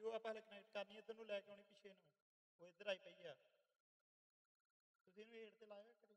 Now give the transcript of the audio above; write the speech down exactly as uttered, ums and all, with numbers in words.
ਹਾਂਜੀ ਉਹ ਆਪਾਂ ਹਲੇ ਕਨੈਕਟ ਕਰਨੀ ਇੱਧਰ ਨੂੰ ਲੈ ਕੇ ਆਉਣੀ ਪਿੱਛੇ ਨੂੰ ਉਹ ਇੱਧਰ ਆਈ ਪਈ ਆ ਤੁਸੀਂ ਇਹਨੂੰ ਹੇਠ ਤੇ ਲਾਇਆ ਕਦੇ